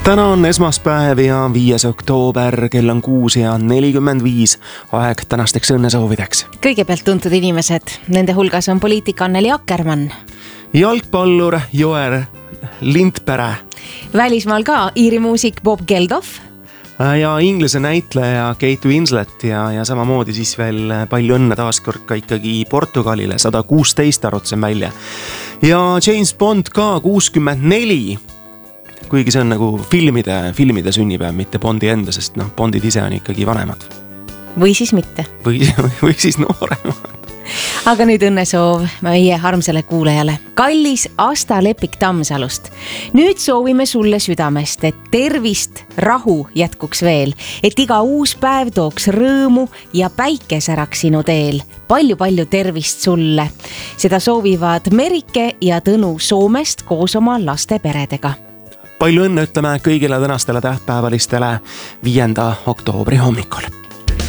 Täna on esmaspäev ja 5. oktoober, kell on 6:45, aeg tänasteks õnnesoovideks. Kõigepealt tuntud inimesed, nende hulgas on poliitik Anneli Akkermann. Jalgpallur Joer Lindpere. Välismaal ka Iiri muusik Bob Geldof. Ja inglise näitleja Kate Winslet ja samamoodi siis veel palju õnne taaskord ka ikkagi Portugalile, 116 arvutasin välja. Ja James Bond ka 64. Kuigi see on nagu filmide sünnipäev, mitte Bondi enda, sest Bondid ise on ikkagi vanemad. Või siis mitte. Või siis nooremad. Aga nüüd õnnesoov meie armsale kuulajale. Kallis Asta Lepik Tammsalust. Nüüd soovime sulle südamest, et tervist, rahu jätkuks veel, et iga uus päev tooks rõõmu ja päike säraks sinu teel. Palju tervist sulle. Seda soovivad Merike ja Tõnu Soomest koos oma laste peredega. Palju õnne ütleme kõigile tänastele tähtpäevalistele 5. oktoobri hommikul.